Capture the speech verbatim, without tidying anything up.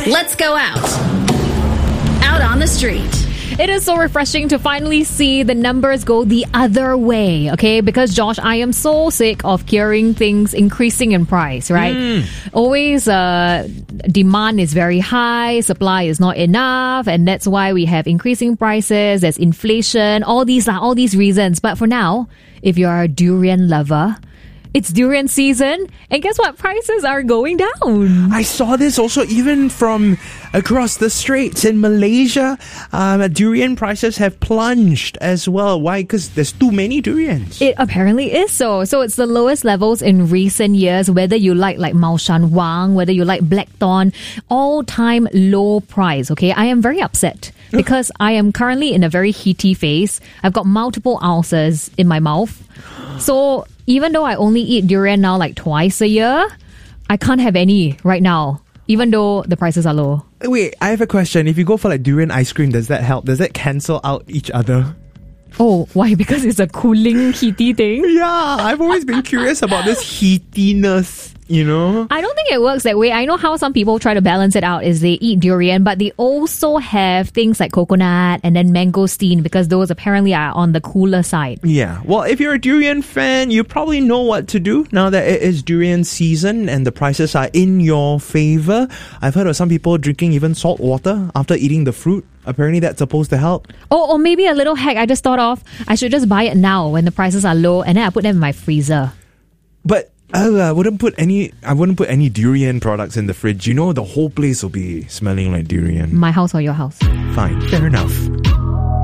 Let's go out. Out on the street. It is so refreshing to finally see the numbers go the other way, okay? Because, Josh, I am so sick of hearing things increasing in price, right? Mm. Always uh, demand is very high, supply is not enough, and that's why we have increasing prices, there's inflation, all these, all these reasons. But for now, if you're a durian lover, it's durian season, and guess what? Prices are going down. I saw this also even from across the straits in Malaysia. Um, durian prices have plunged as well. Why? Because there's too many durians. It apparently is so. So it's the lowest levels in recent years, whether you like like Mao Shan Wang, whether you like Blackthorn, all-time low price, okay? I am very upset because I am currently in a very heaty phase. I've got multiple ulcers in my mouth. So even though I only eat durian now like twice a year, I can't have any right now, even though the prices are low. Wait, I have a question. If you go for like durian ice cream, does that help? Does that cancel out each other? Oh, why? Because it's a cooling, heaty thing? Yeah, I've always been curious about this heatiness, you know? I don't think it works that way. I know how some people try to balance it out is they eat durian, but they also have things like coconut and then mangosteen because those apparently are on the cooler side. Yeah. Well, if you're a durian fan, you probably know what to do now that it is durian season and the prices are in your favor. I've heard of some people drinking even salt water after eating the fruit. Apparently that's supposed to help. Oh, or maybe a little hack I just thought of. I should just buy it now when the prices are low and then I put them in my freezer. But oh, I wouldn't put any I wouldn't put any durian products in the fridge. You know the whole place will be smelling like durian. My house or your house? Fine. Fair enough.